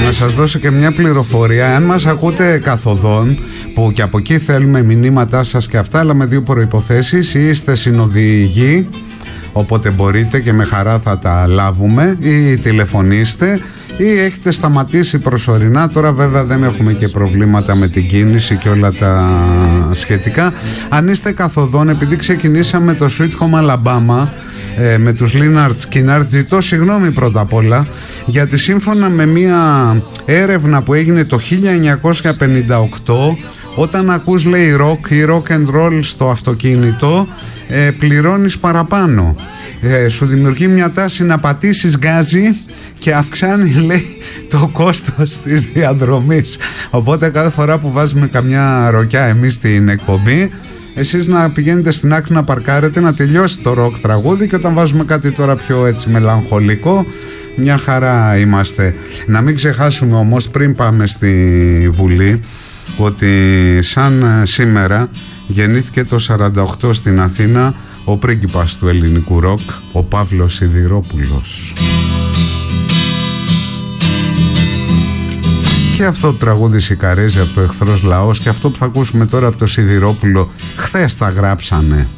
να σας δώσω και μια πληροφορία. Αν μας ακούτε καθοδόν, που και από εκεί θέλουμε μηνύματά σας και αυτά, αλλά με δύο προϋποθέσεις: ή είστε συνοδηγοί, οπότε μπορείτε και με χαρά θα τα λάβουμε, ή τηλεφωνήστε, ή έχετε σταματήσει προσωρινά. Τώρα βέβαια δεν έχουμε και προβλήματα με την κίνηση και όλα τα σχετικά. Αν είστε καθοδόν, επειδή ξεκινήσαμε το Sweet Home Alabama με τους Lynyrd Skynyrd, ζητώ συγγνώμη πρώτα απ' όλα, γιατί σύμφωνα με μια έρευνα που έγινε το 1958, όταν ακούς, λέει, rock ή rock and roll στο αυτοκίνητο, πληρώνεις παραπάνω. Σου δημιουργεί μια τάση να πατήσεις γκάζι και αυξάνει, λέει, το κόστος της διαδρομής. Οπότε κάθε φορά που βάζουμε καμιά ροκιά εμείς στην εκπομπή, εσείς να πηγαίνετε στην άκρη να παρκάρετε, να τελειώσει το ροκ τραγούδι, και όταν βάζουμε κάτι τώρα πιο έτσι μελαγχολικό, μια χαρά είμαστε. Να μην ξεχάσουμε όμως, πριν πάμε στη Βουλή, ότι σαν σήμερα γεννήθηκε το 48 στην Αθήνα ο πρίγκιπας του ελληνικού ροκ, ο Παύλος Σιδηρόπουλος. Και αυτό το τραγούδι Σικαρέζη από το Εχθρός Λαός, και αυτό που θα ακούσουμε τώρα από το Σιδηρόπουλο, χθες τα γράψανε.